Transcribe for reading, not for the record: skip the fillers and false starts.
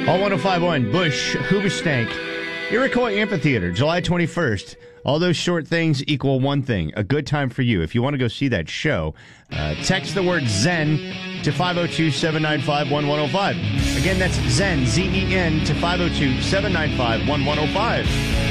All 105.1 Bush, Hoobastank, Iroquois Amphitheater, July 21st. All those short things equal one thing, a good time for you. If you want to go see that show, text the word Zen to 502-795-1105. Again, that's Zen, Z-E-N, to 502-795-1105.